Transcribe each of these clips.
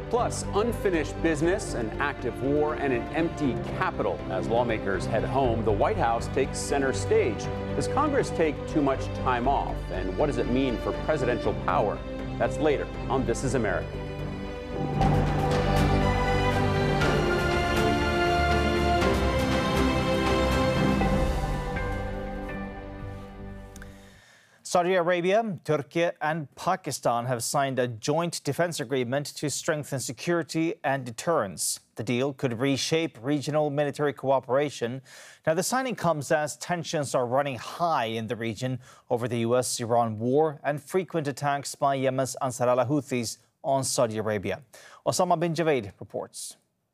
Plus, unfinished business, an active war, and an empty Capitol. As lawmakers head home, the White House takes center stage. Does Congress take too much time off? And what does it mean for presidential power? That's later on This Is America. Saudi Arabia, Turkey and Pakistan have signed a joint defense agreement to strengthen security and deterrence. The deal could reshape regional military cooperation. Now, the signing comes as tensions are running high in the region over the US-Iran war and frequent attacks by Yemen's Ansar al-Houthis on Saudi Arabia. Osama bin Javed reports.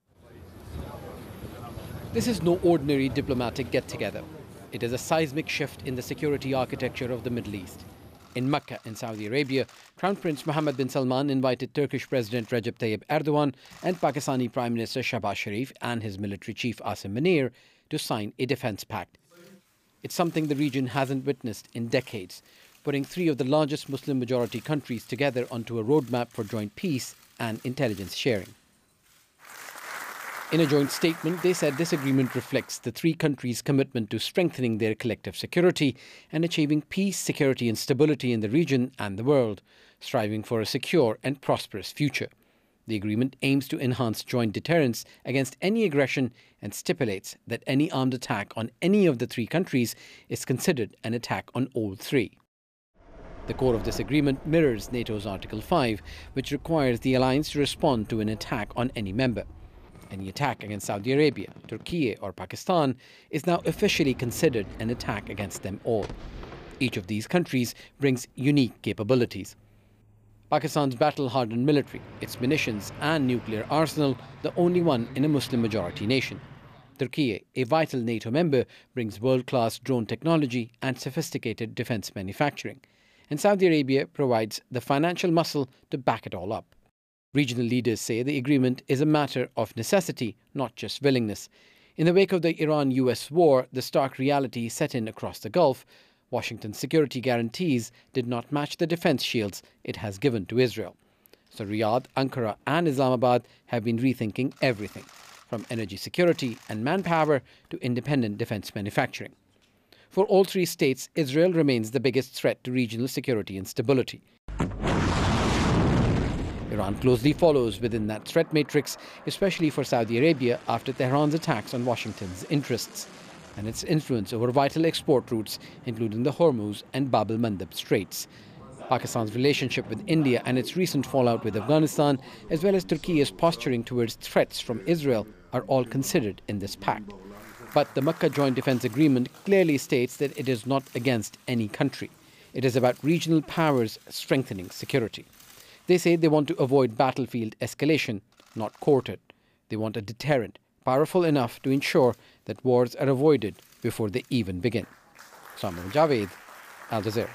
This is no ordinary diplomatic get-together. It is a seismic shift in the security architecture of the Middle East. In Mecca, in Saudi Arabia, Crown Prince Mohammed bin Salman invited Turkish President Recep Tayyip Erdogan and Pakistani Prime Minister Shahbaz Sharif and his military chief Asim Munir to sign a defense pact. It's something the region hasn't witnessed in decades, putting three of the largest Muslim-majority countries together onto a roadmap for joint peace and intelligence sharing. In a joint statement, they said this agreement reflects the three countries' commitment to strengthening their collective security and achieving peace, security and stability in the region and the world, striving for a secure and prosperous future. The agreement aims to enhance joint deterrence against any aggression and stipulates that any armed attack on any of the three countries is considered an attack on all three. The core of this agreement mirrors NATO's Article 5, which requires the alliance to respond to an attack on any member. Any attack against Saudi Arabia, Turkey or Pakistan is now officially considered an attack against them all. Each of these countries brings unique capabilities. Pakistan's battle-hardened military, its munitions and nuclear arsenal, the only one in a Muslim-majority nation. Turkey, a vital NATO member, brings world-class drone technology and sophisticated defense manufacturing. And Saudi Arabia provides the financial muscle to back it all up. Regional leaders say the agreement is a matter of necessity, not just willingness. In the wake of the Iran-US war, the stark reality set in across the Gulf. Washington's security guarantees did not match the defense shields it has given to Israel. So Riyadh, Ankara and Islamabad have been rethinking everything, from energy security and manpower to independent defense manufacturing. For all three states, Israel remains the biggest threat to regional security and stability. Iran closely follows within that threat matrix, especially for Saudi Arabia after Tehran's attacks on Washington's interests and its influence over vital export routes, including the Hormuz and Bab el-Mandeb Straits. Pakistan's relationship with India and its recent fallout with Afghanistan, as well as Turkey's posturing towards threats from Israel, are all considered in this pact. But the Makkah Joint Defense Agreement clearly states that it is not against any country. It is about regional powers strengthening security. They say they want to avoid battlefield escalation, not court it. They want a deterrent, powerful enough to ensure that wars are avoided before they even begin. Osama bin Javed, Al Jazeera.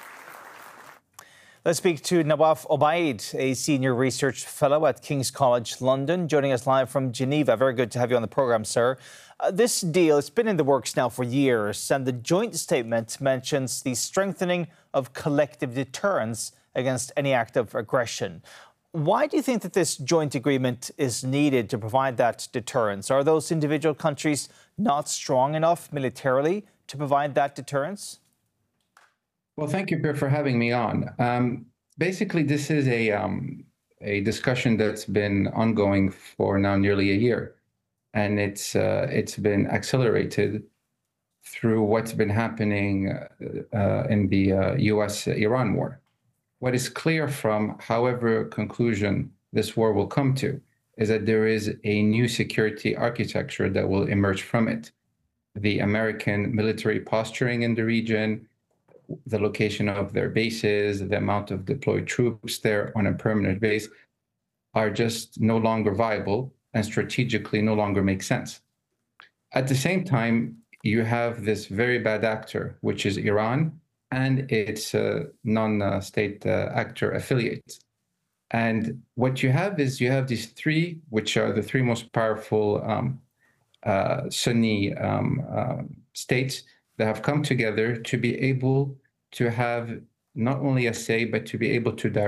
Let's speak to Nawaf Obaid, a senior research fellow at King's College London, joining us live from Geneva. Very good to have you on the program, sir. This deal, it's been in the works now for years, and the joint statement mentions the strengthening of collective deterrence against any act of aggression. Why do you think that this joint agreement is needed to provide that deterrence? Are those individual countries not strong enough militarily to provide that deterrence? Well, thank you, Pierre, for having me on. Basically, this is a discussion that's been ongoing for now nearly a year, and it's been accelerated through what's been happening in the US-Iran war. What is clear from however conclusion this war will come to is that there is a new security architecture that will emerge from it. The American military posturing in the region, the location of their bases, the amount of deployed troops there on a permanent base are just no longer viable and strategically no longer make sense. At the same time, you have this very bad actor, which is Iran, and its non-state actor affiliates. And what you have is you have these three, which are the three most powerful Sunni states that have come together to be able to have not only a say, but to be able to direct